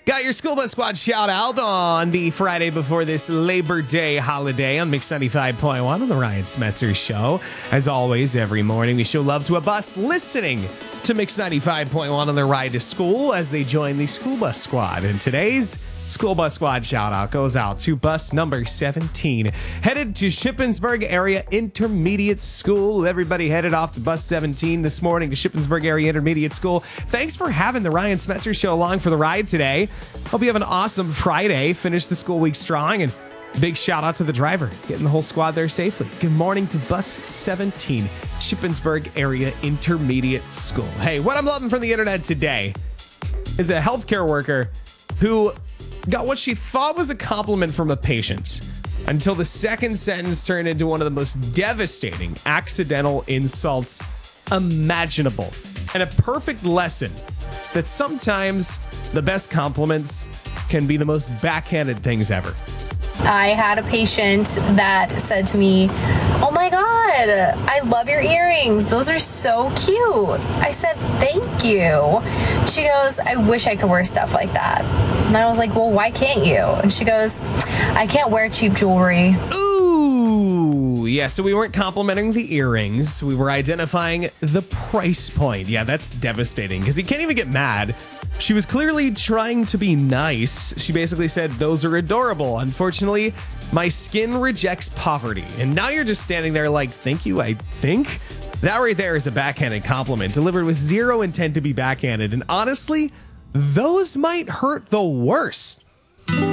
Got your School Bus Squad shout out on the Friday before this Labor Day holiday on Mix 95.1 on the Ryan Smetzer Show. As always, every morning we show love to a bus listening to Mix 95.1 on their ride to school as they join the School Bus Squad. And today's School Bus Squad shout out goes out to bus number 17, headed to Shippensburg Area Intermediate School. Everybody headed off to bus 17 this morning to Shippensburg Area Intermediate School. Thanks for having the Ryan Smetzer Show along for the ride today. Hope you have an awesome Friday. Finish the school week strong, and big shout out to the driver getting the whole squad there safely. Good morning to bus 17, Shippensburg Area Intermediate School. Hey, what I'm loving from the internet today is a healthcare worker who got what she thought was a compliment from a patient until the second sentence turned into one of the most devastating accidental insults imaginable, and a perfect lesson that sometimes the best compliments can be the most backhanded things ever. I had a patient that said to me, "Oh my God, I love your earrings. Those are so cute." I said, "Thank you." She goes, "I wish I could wear stuff like that." And I was like, "Well, why can't you?" And she goes, "I can't wear cheap jewelry." Ooh, yeah, so we weren't complimenting the earrings. We were identifying the price point. Yeah, that's devastating because you can't even get mad. She was clearly trying to be nice. She basically said, "Those are adorable. Unfortunately, my skin rejects poverty." And now you're just standing there like, "Thank you, I think?" That right there is a backhanded compliment delivered with zero intent to be backhanded. And honestly, those might hurt the worst.